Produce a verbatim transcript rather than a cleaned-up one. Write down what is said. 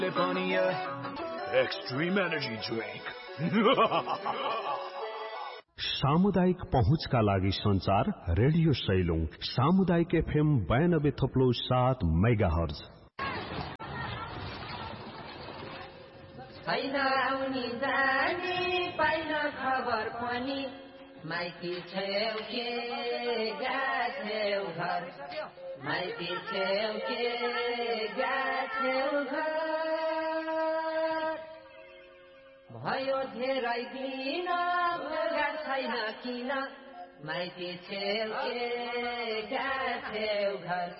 Extreme energy drink. सामुदायिक पहुँचका लागि संचार रेडियो सैलुङ सामुदायिक एफएम बयानब्बे थोप्लो सात मेगाहर्ज। छैन आउनी जाने पाइन खबर पनि माइती छेउ के गाछेउ घर माइती छेउ के गाछेउ घर भयो धेरै दिन भोगा छैन किन माइती छेउ के गाछेउ घर